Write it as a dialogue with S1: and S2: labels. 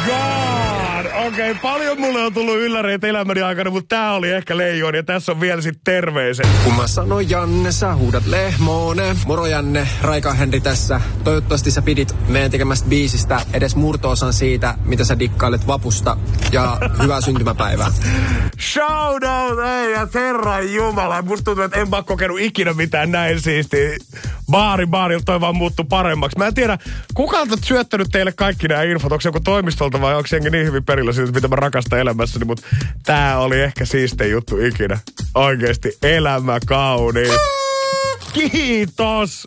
S1: god! Okei, paljon mulle on tullut ylläreitä elämäni aikana, mutta tää oli ehkä leijon ja tässä on vielä sit terveiset.
S2: Kun mä sanoin Janne, sä huudat Lehmoone. Moro Janne, Raika Henri tässä. Toivottavasti sä pidit meidän tekemästä biisistä edes murto-osan siitä, mitä sä dikkailet vapusta. Ja hyvää syntymäpäivää.
S1: Shout out, ei ja herran jumala. Musta tuntuu, että en mä kokenut ikinä mitään näin siistiä. Baarilta toi vaan muuttui paremmaksi. Mä en tiedä, kuka on syöttänyt teille kaikki nämä infot? Onko se joku toimistolta vai onko se jengi niin hyvin perillä siitä, mitä mä rakastan elämässäni? Mutta tää oli ehkä siistein juttu ikinä. Oikeesti elämä kauniin. Kiitos!